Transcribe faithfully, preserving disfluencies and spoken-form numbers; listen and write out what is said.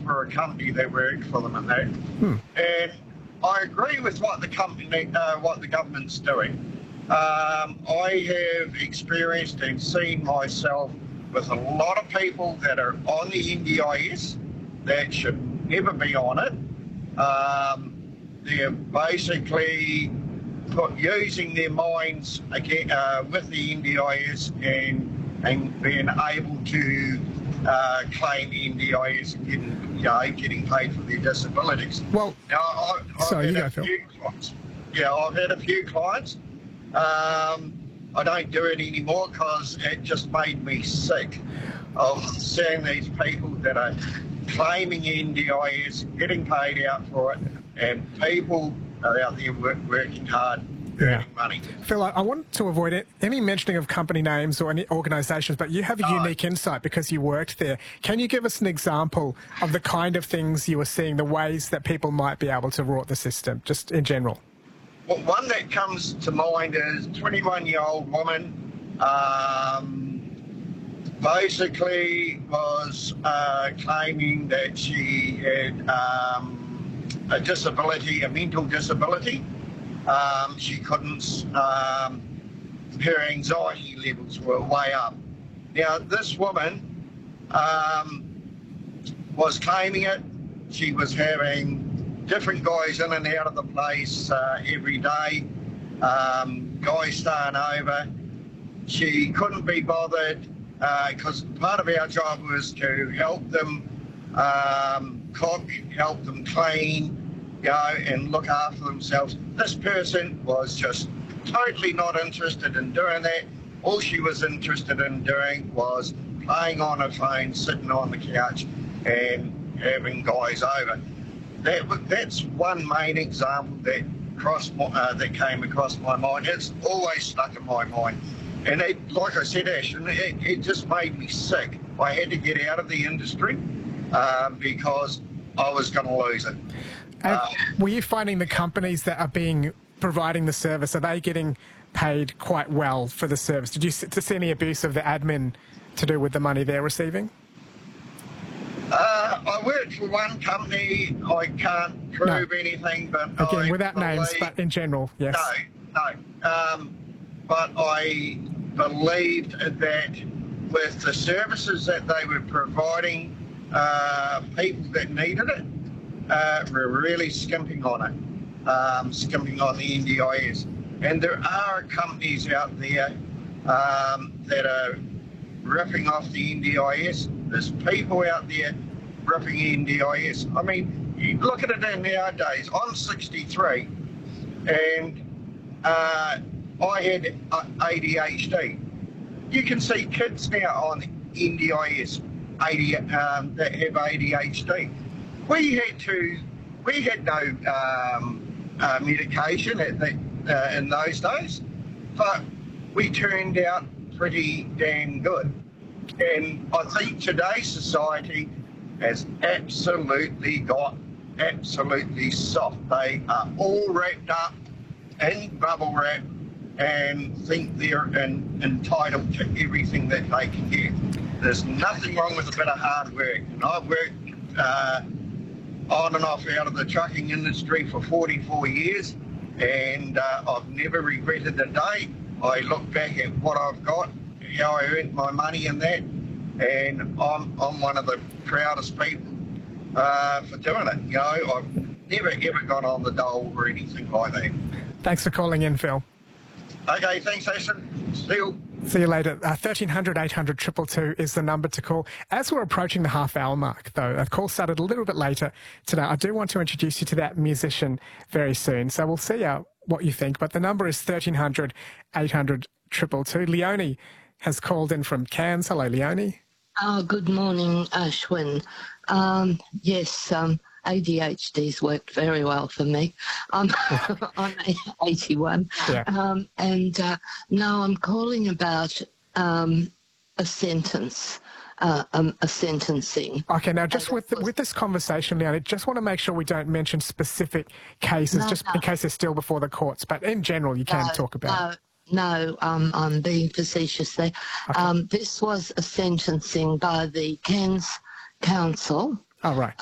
for a company that worked for them and that. Hmm. And I agree with what the company, uh, what the government's doing. Um, I have experienced and seen myself with a lot of people that are on the N D I S that should never be on it. Um, they're basically put, using their minds again uh, with the N D I S and and being able to uh, claim the N D I S and getting, you know, getting paid for their disabilities. Well, now, I, I've sorry, you had go, a Phil. few clients. Yeah, I've had a few clients. Um, I don't do it anymore because it just made me sick of seeing these people that are claiming N D I S, getting paid out for it, and people are out there work, working hard, earning Yeah. money. Phil, I, I want to avoid it, any mentioning of company names or any organisations, but you have a No. unique insight because you worked there. Can you give us an example of the kind of things you were seeing, the ways that people might be able to rort the system, just in general? Well, one that comes to mind is a twenty-one-year-old woman, um, basically was uh, claiming that she had um, a disability, a mental disability. Um, she couldn't, um, her anxiety levels were way up. Now, this woman um, was claiming it. She was having different guys in and out of the place uh, every day, um, guys staying over. She couldn't be bothered because uh, part of our job was to help them um, cook, help them clean, you know, and look after themselves. This person was just totally not interested in doing that. All she was interested in doing was playing on her phone, sitting on the couch and having guys over. That, that's one main example that crossed my, uh, that came across my mind. It's always stuck in my mind. And it, like I said, Ashton, it, it just made me sick. I had to get out of the industry uh, because I was going to lose it. And Uh, were you finding the companies that are being providing the service, are they getting paid quite well for the service? Did you s- to see any abuse of the admin to do with the money they're receiving? Uh, I worked for one company. I can't prove No. anything, but Again, I without names, believe- but in general, yes. No, no. Um, but I believed that with the services that they were providing uh, people that needed it, uh, were really skimping on it, um, skimping on the N D I S. And there are companies out there um, that are ripping off the N D I S. There's people out there ripping N D I S. I mean, you look at it in nowadays. I'm sixty-three, and uh, I had uh, A D H D. You can see kids now on N D I S A D, um, that have A D H D. We had to, we had no um, uh, medication at the, uh, in those days, but we turned out pretty damn good. And I think today's society has absolutely got absolutely soft. They are all wrapped up in bubble wrap and think they're in, entitled to everything that they can get. There's nothing wrong with a bit of hard work. And I've worked uh, on and off out of the trucking industry for forty-four years, and uh, I've never regretted a day. I look back at what I've got, how I earned my money in that, and I'm, I'm one of the proudest people uh, for doing it. You know, I've never ever gone on the dole or anything like that. Thanks for calling in, Phil. Okay, thanks, Ashton. See you. See you later. Uh, thirteen hundred, eight hundred, two two two is the number to call. As we're approaching the half hour mark, though, a call started a little bit later today. I do want to introduce you to that musician very soon. So we'll see uh, what you think. But the number is thirteen hundred, eight hundred, two two two. Leonie has called in from Cairns. Hello, Leonie. Oh, good morning, Ashwin. Um, yes, um, A D H D's worked very well for me. Um, I'm eighty-one. Yeah. Um, and uh, now I'm calling about um, a sentence, uh, um, a sentencing. Okay, now just with with this conversation, Leonie, just want to make sure we don't mention specific cases, No, just no. in case they're still before the courts. But in general, you can No, talk about it. No, no, um, I'm being facetious there. Okay. Um, this was a sentencing by the Cairns Council. Oh, right.